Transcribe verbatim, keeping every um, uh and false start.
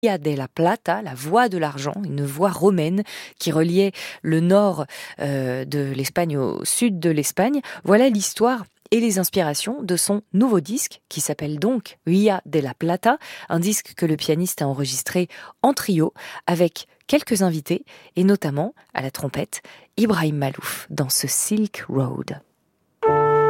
Via de la Plata, la voie de l'argent, une voie romaine qui reliait le nord euh, de l'Espagne au sud de l'Espagne. Voilà l'histoire et les inspirations de son nouveau disque qui s'appelle donc Via de la Plata, un disque que le pianiste a enregistré en trio avec quelques invités et notamment à la trompette Ibrahim Malouf dans ce Silk Road.